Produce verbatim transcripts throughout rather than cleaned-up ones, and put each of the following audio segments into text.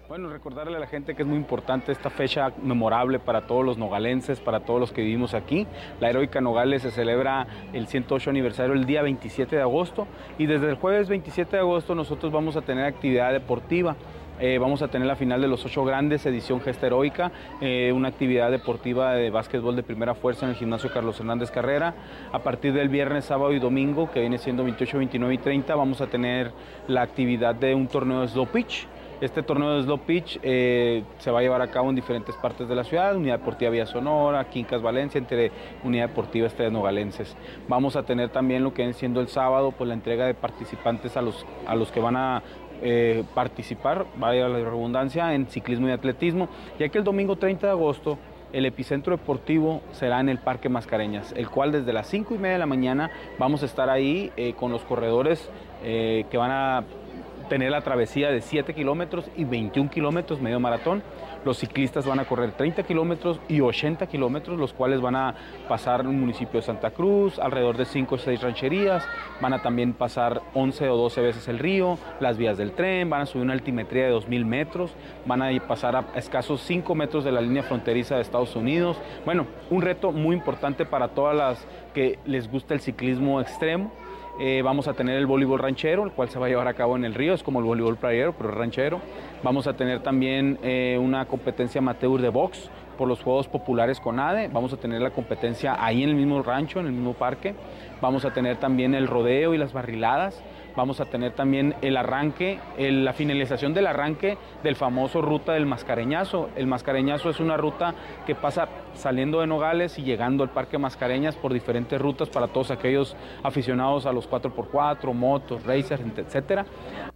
Bueno, recordarle a la gente que es muy importante esta fecha memorable para todos los nogalenses, para todos los que vivimos aquí. La Heroica Nogales se celebra el ciento ocho aniversario el día veintisiete de agosto y desde el jueves veintisiete de agosto nosotros vamos a tener actividad deportiva. Eh, vamos a tener la final de los ocho grandes, edición Gesta Heroica, eh, una actividad deportiva de básquetbol de primera fuerza en el gimnasio Carlos Hernández Carrera. A partir del viernes, sábado y domingo, que viene siendo veintiocho, veintinueve y treinta, vamos a tener la actividad de un torneo de slow pitch. Este torneo de slow pitch eh, se va a llevar a cabo en diferentes partes de la ciudad, Unidad Deportiva Villa Sonora, Quincas Valencia, entre Unidad Deportiva Estrellas Nogalenses. Vamos a tener también lo que viene siendo el sábado, pues la entrega de participantes a los, a los que van a eh, participar, vaya la redundancia, en ciclismo y atletismo, ya que el domingo treinta de agosto el epicentro deportivo será en el Parque Mascareñas, el cual desde las cinco y media de la mañana vamos a estar ahí eh, con los corredores eh, que van a tener la travesía de siete kilómetros y veintiún kilómetros, medio maratón. Los ciclistas van a correr treinta kilómetros y ochenta kilómetros, los cuales van a pasar en el municipio de Santa Cruz, alrededor de cinco o seis rancherías, van a también pasar once o doce veces el río, las vías del tren, van a subir una altimetría de dos mil metros, van a pasar a escasos cinco metros de la línea fronteriza de Estados Unidos. Bueno, un reto muy importante para todas las que les gusta el ciclismo extremo. Eh, vamos a tener el voleibol ranchero, el cual se va a llevar a cabo en el río, es como el voleibol playero, pero ranchero. Vamos a tener también eh, una competencia amateur de box por los Juegos Populares CONADE. Vamos a tener la competencia ahí en el mismo rancho, en el mismo parque. Vamos a tener también el rodeo y las barriladas. Vamos a tener también el arranque, el, la finalización del arranque del famoso Ruta del Mascareñazo. El Mascareñazo es una ruta que pasa saliendo de Nogales y llegando al Parque Mascareñas por diferentes rutas para todos aquellos aficionados a los cuatro por cuatro, motos, racers, etcétera.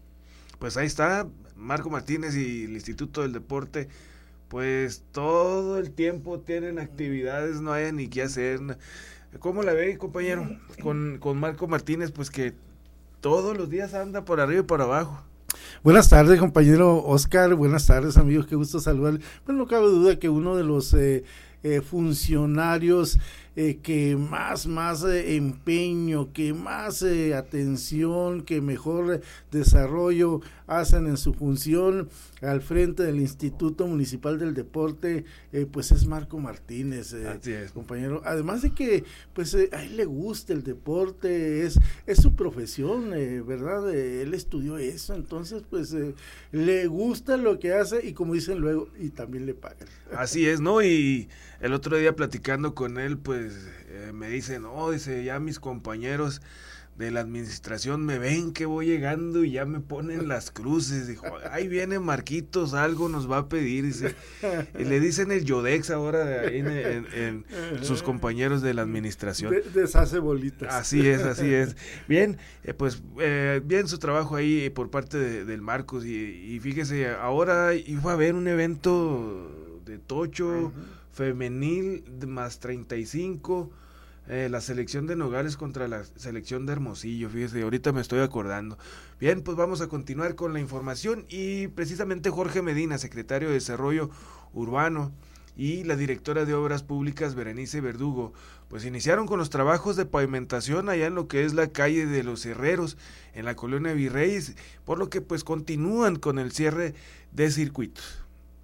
Pues ahí está, Marco Martínez y el Instituto del Deporte, pues todo el tiempo tienen actividades, no hay ni qué hacer. ¿Cómo la ve, compañero? Con, con Marco Martínez, pues que todos los días anda por arriba y por abajo. Buenas tardes, compañero Oscar, buenas tardes, amigos, qué gusto saludar. Bueno, no cabe duda que uno de los eh, eh, funcionarios eh, que más, más eh, empeño, que más eh, atención, que mejor eh, desarrollo hacen en su función al frente del Instituto Municipal del Deporte, eh, pues es Marco Martínez, eh, Así es, compañero. Además de que, pues, eh, a él le gusta el deporte, es, es su profesión, eh, ¿verdad? Eh, él estudió eso, entonces, pues, eh, le gusta lo que hace y como dicen luego, y también le pagan. Así es, ¿no? Y el otro día platicando con él, pues, eh, me dice, no, dice, ya mis compañeros de la administración me ven que voy llegando y ya me ponen las cruces. Dijo, ahí viene Marquitos, algo nos va a pedir. Dice, y le dicen el Yodex ahora en, en, en sus compañeros de la administración. De, deshace bolitas. Así es, así es. Bien, eh, pues eh, bien su trabajo ahí por parte de, del Marcos. Y, y fíjese, ahora iba a haber un evento de tocho, uh-huh, femenil más treinta y cinco. Eh, la selección de Nogales contra la selección de Hermosillo, fíjese, ahorita me estoy acordando. Bien, pues vamos a continuar con la información y precisamente Jorge Medina, secretario de Desarrollo Urbano, y la directora de Obras Públicas, Berenice Verdugo, pues iniciaron con los trabajos de pavimentación allá en lo que es la calle de los Herreros, en la colonia Virreyes, por lo que pues continúan con el cierre de circuitos.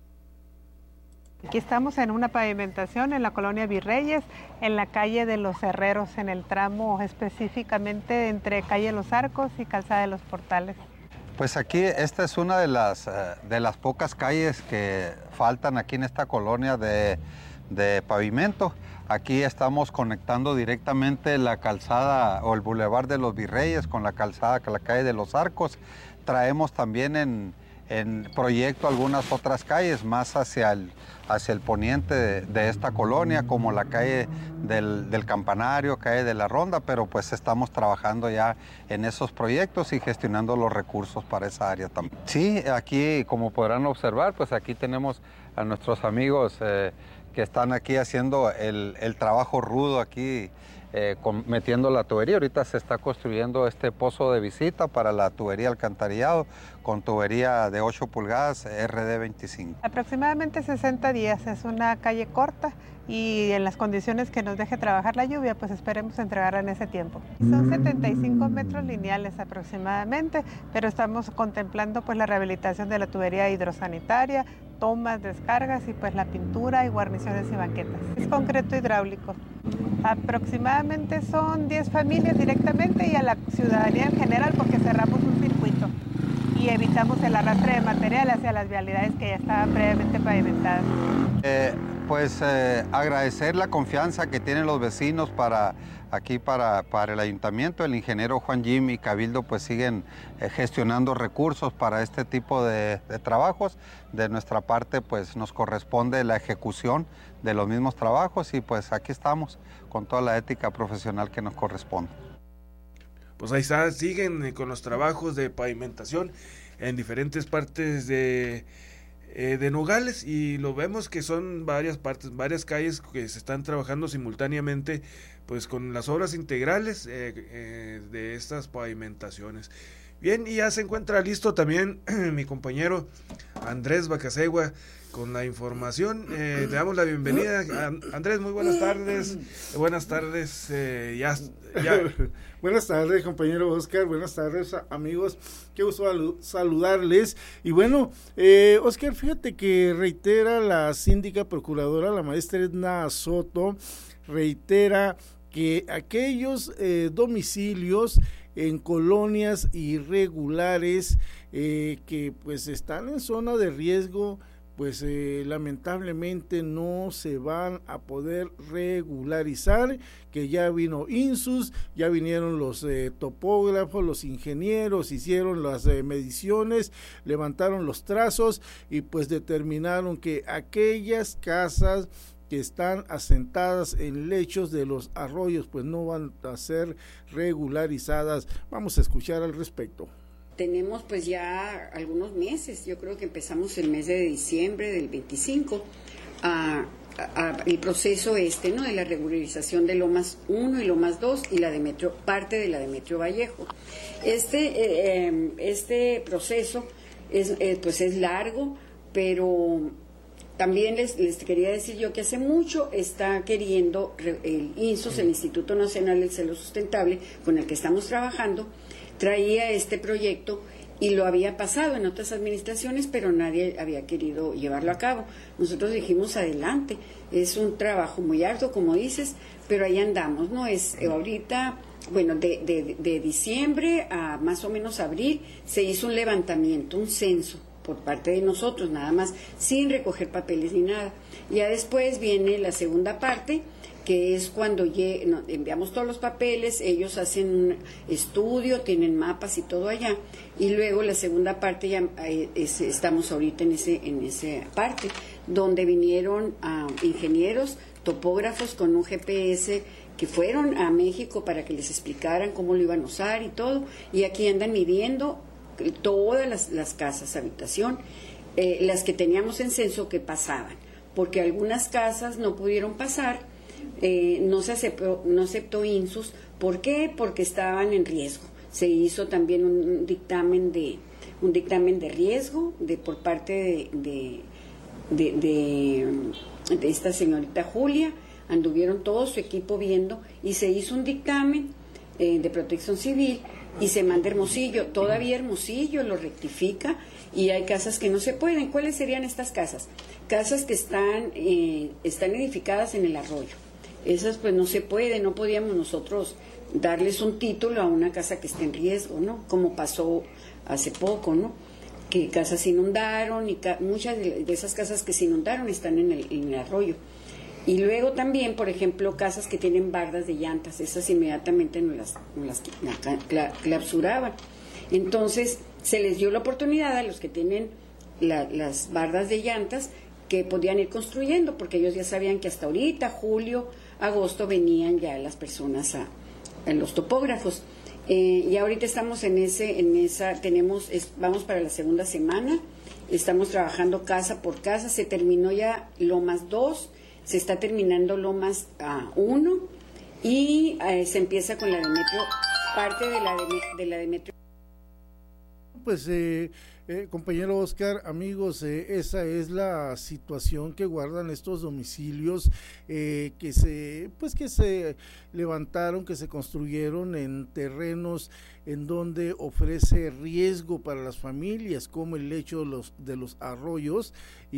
Aquí estamos en una pavimentación en la colonia Virreyes, en la calle de los Herreros, en el tramo específicamente entre calle Los Arcos y calzada de los Portales. Pues aquí esta es una de las, de las pocas calles que faltan aquí en esta colonia de, de pavimento. Aquí estamos conectando directamente la calzada o el bulevar de los Virreyes con la calzada, con la calle de Los Arcos. Traemos también en, en proyecto algunas otras calles más hacia el, hacia el poniente de, de esta colonia, como la calle del, del Campanario, calle de la Ronda, pero pues estamos trabajando ya en esos proyectos y gestionando los recursos para esa área también. Sí, aquí como podrán observar, pues aquí tenemos a nuestros amigos eh, que están aquí haciendo el, el trabajo rudo aquí, eh, con, metiendo la tubería. Ahorita se está construyendo este pozo de visita para la tubería alcantarillado con tubería de ocho pulgadas R D veinticinco. Aproximadamente sesenta días, es una calle corta y en las condiciones que nos deje trabajar la lluvia, pues esperemos entregarla en ese tiempo. Son setenta y cinco metros lineales aproximadamente, pero estamos contemplando pues la rehabilitación de la tubería hidrosanitaria, tomas, descargas y pues la pintura y guarniciones y banquetas. Es concreto hidráulico. Aproximadamente son diez familias directamente y a la ciudadanía en general porque cerramos un circuito y evitamos el arrastre de material hacia las vialidades que ya estaban previamente pavimentadas. Eh, pues eh, agradecer la confianza que tienen los vecinos para aquí para, para el ayuntamiento. El ingeniero Juan Jim y Cabildo pues siguen eh, gestionando recursos para este tipo de, de trabajos. De nuestra parte pues nos corresponde la ejecución de los mismos trabajos y pues aquí estamos con toda la ética profesional que nos corresponde. Pues ahí está, siguen con los trabajos de pavimentación en diferentes partes de, eh, de Nogales y lo vemos que son varias partes, varias calles que se están trabajando simultáneamente pues con las obras integrales eh, eh, de estas pavimentaciones. Bien, y ya se encuentra listo también mi compañero Andrés Bacasegua con la información. Eh, le damos la bienvenida. Andrés, muy buenas tardes. Buenas tardes. Eh, ya, ya. Buenas tardes, compañero Oscar. Buenas tardes, amigos. Qué gusto saludarles. Y bueno, eh, Oscar, fíjate que reitera la síndica procuradora, la maestra Edna Soto, reitera que aquellos eh, domicilios en colonias irregulares eh, que pues están en zona de riesgo, pues eh, lamentablemente no se van a poder regularizar, que ya vino INSUS, ya vinieron los eh, topógrafos, los ingenieros, hicieron las eh, mediciones, levantaron los trazos y pues determinaron que aquellas casas que están asentadas en lechos de los arroyos pues no van a ser regularizadas. Vamos a escuchar al respecto. Tenemos pues ya algunos meses, yo creo que empezamos el mes de diciembre del veinticinco, a, a, a el proceso este, ¿no?, de la regularización de Lomas uno y Lomas dos y la Demetrio, parte de la Demetrio Vallejo. Este, eh, este proceso es, eh, pues es largo, pero también les, les quería decir yo que hace mucho está queriendo el INSUS, el Instituto Nacional del Suelo Sustentable, con el que estamos trabajando, traía este proyecto y lo había pasado en otras administraciones, pero nadie había querido llevarlo a cabo. Nosotros dijimos adelante, es un trabajo muy arduo, como dices, pero ahí andamos, ¿no? Es eh, ahorita, bueno, de, de, de diciembre a más o menos abril se hizo un levantamiento, un censo por parte de nosotros, nada más, sin recoger papeles ni nada. Ya después viene la segunda parte, que es cuando enviamos todos los papeles, ellos hacen un estudio, tienen mapas y todo allá, y luego la segunda parte ya es, estamos ahorita en ese en esa parte, donde vinieron uh, ingenieros, topógrafos con un G P S que fueron a México para que les explicaran cómo lo iban a usar y todo, y aquí andan midiendo todas las, las casas, habitación, eh, las que teníamos en censo que pasaban, porque algunas casas no pudieron pasar. Eh, no se aceptó, no aceptó INSUS. ¿Por qué? Porque estaban en riesgo. Se hizo también un dictamen de un dictamen de riesgo de por parte de, de, de, de, de esta señorita Julia. Anduvieron todo su equipo viendo y se hizo un dictamen eh, de protección civil y se manda Hermosillo. Todavía Hermosillo lo rectifica y hay casas que no se pueden. ¿Cuáles serían estas casas? Casas que están eh, están edificadas en el arroyo. Esas pues no se puede, no podíamos nosotros darles un título a una casa que esté en riesgo, ¿no? Como pasó hace poco, ¿no? Que casas se inundaron y ca muchas de, de esas casas que se inundaron están en el, en el arroyo. Y luego también, por ejemplo, casas que tienen bardas de llantas, esas inmediatamente nos las, nos las cla clausuraban. Entonces se les dio la oportunidad a los que tienen la, las bardas de llantas que podían ir construyendo, porque ellos ya sabían que hasta ahorita, julio, agosto, venían ya las personas a, a los topógrafos. Eh, y ahorita estamos en ese, en esa, tenemos, es, vamos para la segunda semana, estamos trabajando casa por casa, se terminó ya Lomas dos, se está terminando Lomas uno uh, y uh, se empieza con la de Metro, parte de la de, de, la de Metro. Pues eh, eh, compañero Oscar, amigos, eh, esa es la situación que guardan estos domicilios eh, que se pues que se levantaron, que se construyeron en terrenos en donde ofrece riesgo para las familias, como el lecho de los, de los arroyos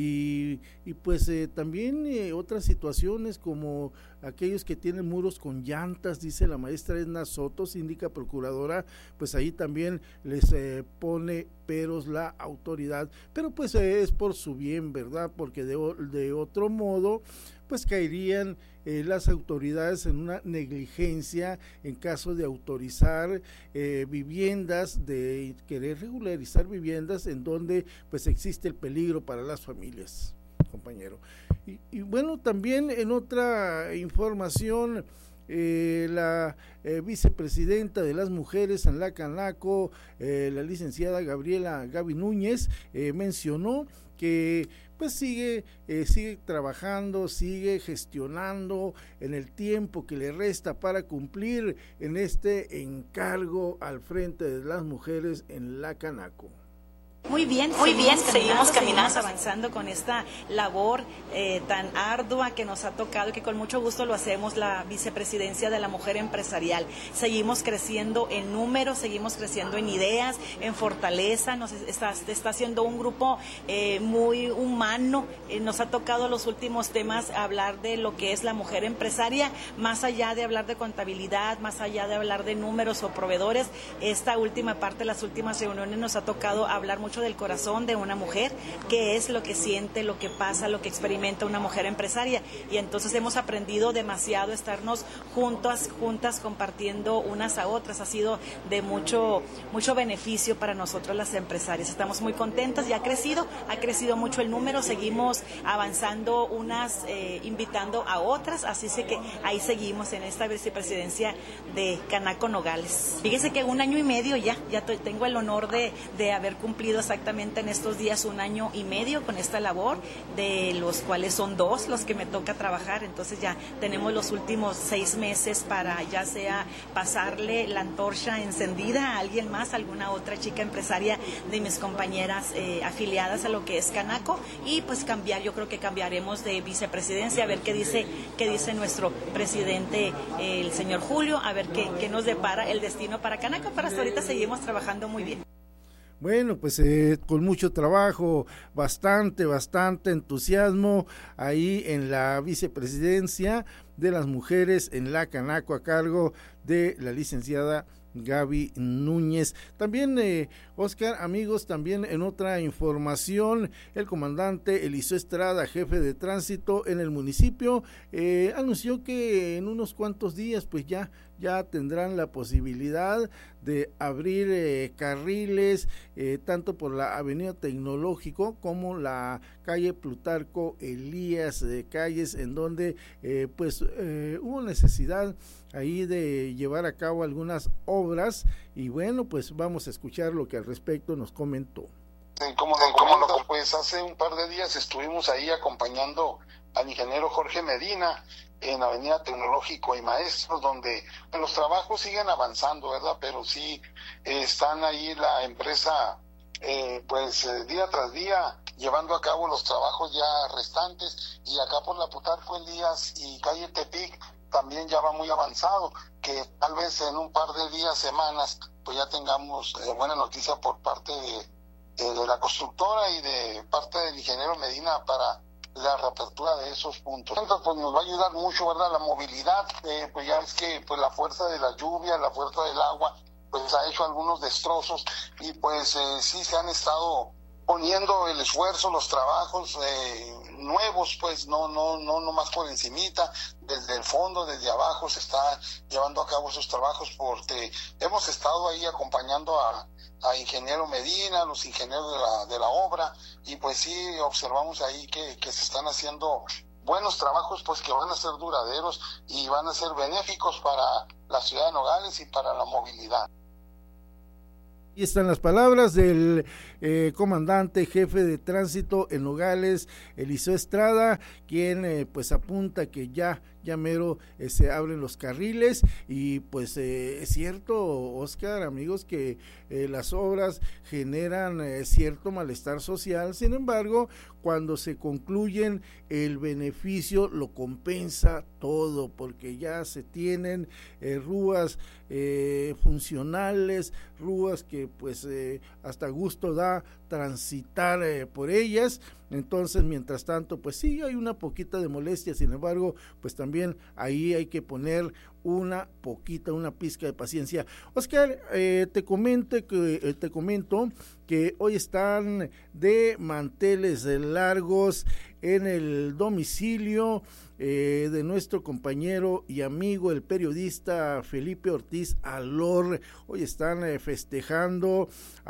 y, y pues eh, también eh, otras situaciones como aquellos que tienen muros con llantas, dice la maestra Edna Soto, síndica procuradora, pues ahí también les eh, pone peros la autoridad, pero pues eh, es por su bien, ¿verdad? Porque de, de otro modo pues caerían eh, las autoridades en una negligencia en caso de autorizar eh, viviendas, de querer regularizar viviendas en donde pues existe el peligro para las familias, compañero. Y, y bueno, también en otra información, Eh, la eh, vicepresidenta de las mujeres en la Canaco, eh, la licenciada Gabriela Gaby Núñez, eh, mencionó que pues sigue, eh, sigue trabajando, sigue gestionando en el tiempo que le resta para cumplir en este encargo al frente de las mujeres en la Canaco. Muy bien, muy bien, seguimos caminando, seguimos avanzando con esta labor eh, tan ardua que nos ha tocado y que con mucho gusto lo hacemos, la vicepresidencia de la mujer empresarial. Seguimos creciendo en números, seguimos creciendo en ideas, en fortaleza, nos está, está siendo un grupo eh, muy humano, eh, nos ha tocado los últimos temas hablar de lo que es la mujer empresaria, más allá de hablar de contabilidad, más allá de hablar de números o proveedores, esta última parte, las últimas reuniones nos ha tocado hablar mucho del corazón de una mujer, qué es lo que siente, lo que pasa, lo que experimenta una mujer empresaria, y entonces hemos aprendido demasiado a estarnos juntas, juntas compartiendo unas a otras, ha sido de mucho, mucho beneficio para nosotros las empresarias, estamos muy contentas y ha crecido, ha crecido mucho el número, seguimos avanzando unas, eh, invitando a otras, así es que ahí seguimos en esta vicepresidencia de Canaco Nogales. Fíjese que un año y medio ya, ya tengo el honor de, de haber cumplido exactamente en estos días un año y medio con esta labor, de los cuales son dos los que me toca trabajar, entonces ya tenemos los últimos seis meses para ya sea pasarle la antorcha encendida a alguien más, alguna otra chica empresaria de mis compañeras eh, afiliadas a lo que es Canaco, y pues cambiar, yo creo que cambiaremos de vicepresidencia, a ver qué dice, qué dice nuestro presidente, eh, el señor Julio, a ver qué, qué nos depara el destino para Canaco, pero hasta ahorita seguimos trabajando muy bien. Bueno, pues eh, con mucho trabajo, bastante, bastante entusiasmo ahí en la vicepresidencia de las mujeres en la Canaco a cargo de la licenciada Gaby Núñez. También, eh, Oscar, amigos, también en otra información, el comandante Eliseo Estrada, jefe de tránsito en el municipio, eh, anunció que en unos cuantos días pues ya, ya tendrán la posibilidad de abrir eh, carriles eh, tanto por la avenida Tecnológico como la calle Plutarco Elías, de calles en donde eh, pues eh, hubo necesidad ahí de llevar a cabo algunas obras, y bueno, pues vamos a escuchar lo que al respecto nos comentó. Como lo comento, pues hace un par de días estuvimos ahí acompañando al ingeniero Jorge Medina en Avenida Tecnológico y Maestros, donde los trabajos siguen avanzando, ¿verdad? Pero sí eh, están ahí la empresa, eh, pues eh, día tras día llevando a cabo los trabajos ya restantes, y acá por la Plutarco Elías y calle Tepic también ya va muy avanzado, que tal vez en un par de días, semanas, pues ya tengamos eh, buena noticia por parte de, de, de la constructora y de parte del ingeniero Medina para la reapertura de esos puntos. Entonces, pues nos va a ayudar mucho, ¿verdad? La movilidad, eh, pues ya es que pues la fuerza de la lluvia, la fuerza del agua, pues ha hecho algunos destrozos, y pues eh, sí se han estado poniendo el esfuerzo, los trabajos eh, nuevos, pues no no no no más por encimita, desde el fondo, desde abajo se está llevando a cabo esos trabajos, porque hemos estado ahí acompañando a, a ingeniero Medina, los ingenieros de la de la obra, y pues sí observamos ahí que, que se están haciendo buenos trabajos, pues que van a ser duraderos y van a ser benéficos para la ciudad de Nogales y para la movilidad. Ahí están las palabras del eh, comandante jefe de tránsito en Nogales, Eliseo Estrada, quien eh, pues apunta que ya, ya mero eh, se abren los carriles y pues eh, es cierto, Oscar, amigos, que eh, las obras generan eh, cierto malestar social, sin embargo, cuando se concluyen el beneficio lo compensa todo, porque ya se tienen eh, rúas eh, funcionales, rúas que pues eh, hasta gusto da transitar eh, por ellas. Entonces, mientras tanto, pues sí, hay una poquita de molestia, sin embargo, pues también ahí hay que poner una poquita, una pizca de paciencia. Oscar, eh, te comento que eh, te comento que hoy están de manteles largos en el domicilio eh, de nuestro compañero y amigo, el periodista Felipe Ortiz Alor. Hoy están eh, festejando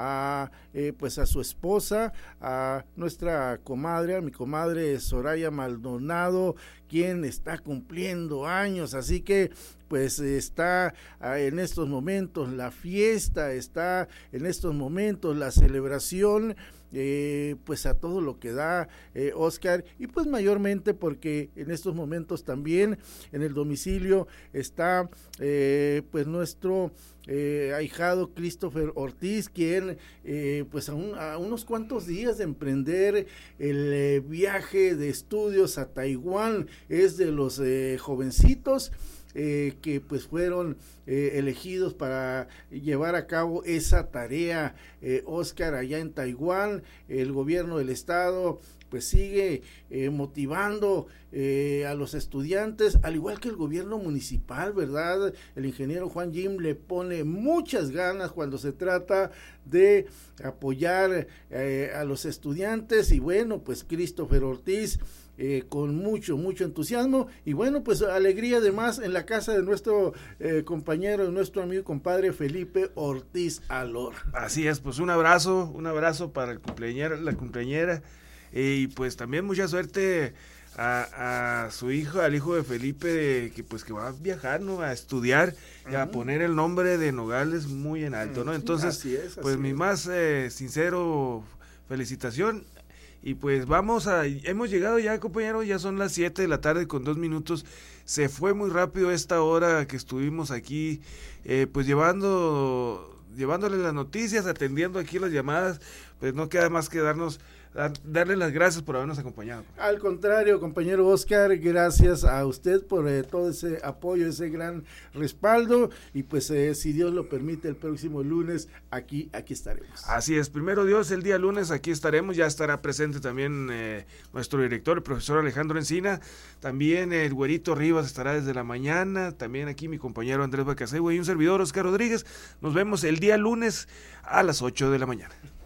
a eh, pues a su esposa, a nuestra comadre, a mi comadre Soraya Maldonado, quien está cumpliendo años, así que pues está en estos momentos la fiesta, está en estos momentos la celebración, eh, pues a todo lo que da eh, Oscar, y pues mayormente porque en estos momentos también en el domicilio está eh, pues nuestro eh, ahijado Christopher Ortiz, quien eh, pues a, un, a unos cuantos días de emprender el eh, viaje de estudios a Taiwán, es de los eh, jovencitos Eh, que pues fueron eh, elegidos para llevar a cabo esa tarea, eh, Oscar, allá en Taiwán. El gobierno del estado pues sigue eh, motivando eh, a los estudiantes, al igual que el gobierno municipal, ¿verdad? El ingeniero Juan Jim le pone muchas ganas cuando se trata de apoyar eh, a los estudiantes, y bueno, pues Christopher Ortiz Eh, con mucho, mucho entusiasmo, y bueno, pues alegría además en la casa de nuestro eh, compañero, de nuestro amigo y compadre Felipe Ortiz Alor. Así es, pues un abrazo, un abrazo para el cumpleañera, la cumpleañera, eh, y pues también mucha suerte a, a su hijo, al hijo de Felipe, que pues que va a viajar, ¿no? A estudiar y a poner el nombre de Nogales muy en alto, ¿no? Entonces, así es, así pues mi es. más eh, sincero felicitación. Y pues vamos a, hemos llegado ya, compañeros, ya son las siete de la tarde con dos minutos, se fue muy rápido esta hora que estuvimos aquí, eh, pues llevando, llevándole las noticias, atendiendo aquí las llamadas, pues no queda más que darnos, darle las gracias por habernos acompañado. Al contrario, compañero Oscar, gracias a usted por eh, todo ese apoyo, ese gran respaldo, y pues eh, si Dios lo permite, el próximo lunes aquí, aquí estaremos. Así es, primero Dios, el día lunes aquí estaremos, ya estará presente también eh, nuestro director, el profesor Alejandro Encina, también el Güerito Rivas estará desde la mañana, también aquí mi compañero Andrés Bacasegui y un servidor Oscar Rodríguez. Nos vemos el día lunes a las ocho de la mañana.